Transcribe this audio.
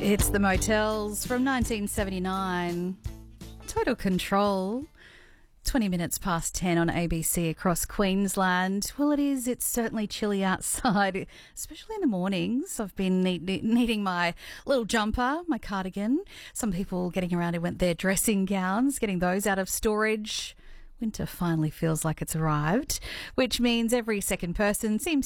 It's the Motels from 1979. Total Control. 20 minutes past 10 on ABC across Queensland. Well, it's certainly chilly outside, especially in the mornings. I've been needing my little jumper, my cardigan. Some people getting around with their dressing gowns, getting those out of storage. Winter finally feels like it's arrived, which means every second person seems